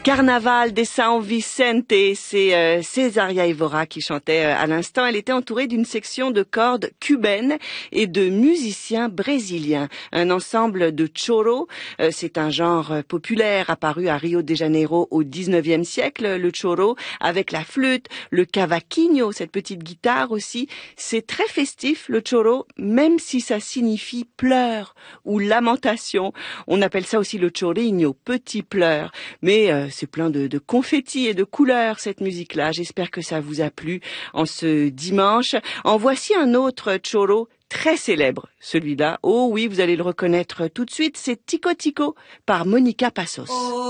Carnaval de San Vicente, c'est Cesaria Evora qui chantait à l'instant. Elle était entourée d'une section de cordes cubaines et de musiciens brésiliens. Un ensemble de choro, c'est un genre populaire apparu à Rio de Janeiro au 19e siècle, le choro, avec la flûte, le cavaquinho, cette petite guitare aussi. C'est très festif, le choro, même si ça signifie pleurs ou lamentation. On appelle ça aussi le chorinho, petit pleur. Mais c'est plein de confettis et de couleurs, cette musique-là. J'espère que ça vous a plu en ce dimanche. En voici un autre choro très célèbre, celui-là. Oh oui, vous allez le reconnaître tout de suite. C'est Tico Tico par Monica Passos.